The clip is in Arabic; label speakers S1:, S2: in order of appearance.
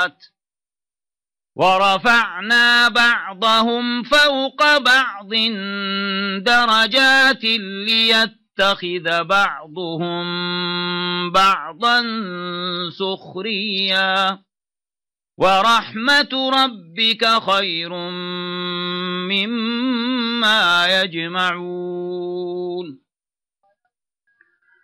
S1: درجات ورفعنا بعضهم فوق بعض درجات ليتخذ بعضهم بعضا سخريا ورحمة ربك خير مما يجمعون